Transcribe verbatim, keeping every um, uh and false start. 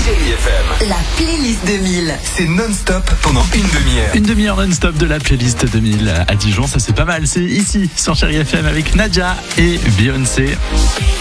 Chérie F M. La playlist deux mille. C'est non-stop pendant une demi-heure. Une demi-heure non-stop de la playlist deux mille à Dijon, ça c'est pas mal. C'est ici sur Chérie F M avec Nadia et Beyoncé.